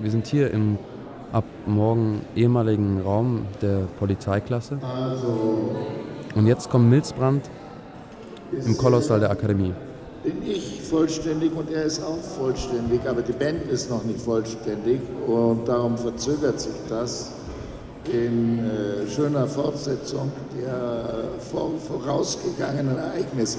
Wir sind hier im ab morgen ehemaligen Raum der Polizeiklasse. Und jetzt kommt Milzbrand im Kolosssaal der Akademie. Bin ich vollständig und er ist auch vollständig, aber die Band ist noch nicht vollständig und darum verzögert sich das in schöner Fortsetzung der vorausgegangenen Ereignisse.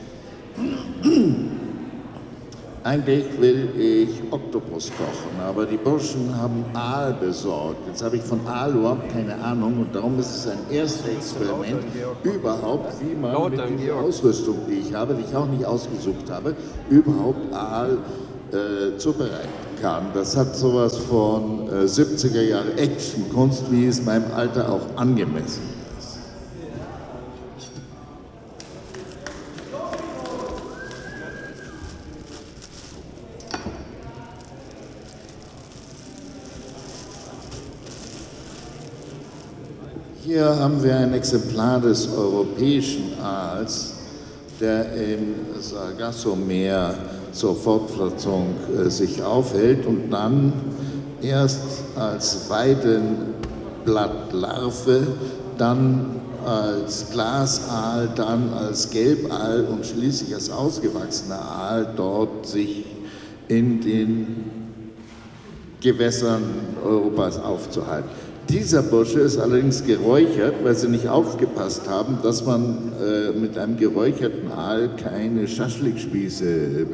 Eigentlich will ich Oktopus kochen, aber die Burschen haben Aal besorgt. Jetzt habe ich von Aal überhaupt keine Ahnung und darum ist es ein erstes Experiment überhaupt, wie man mit dieser Ausrüstung, die ich habe, die ich auch nicht ausgesucht habe, überhaupt Aal zubereiten kann. Das hat sowas von 70er Jahre Actionkunst, wie es meinem Alter auch angemessen ist. Hier haben wir ein Exemplar des europäischen Aals, der im Sargasso-Meer zur Fortpflanzung sich aufhält und dann erst als Weidenblattlarve, dann als Glasaal, dann als Gelbaal und schließlich als ausgewachsener Aal dort sich in den Gewässern Europas aufzuhalten. Dieser Bursche ist allerdings geräuchert, weil sie nicht aufgepasst haben, dass man mit einem geräucherten Aal keine Schaschlikspieße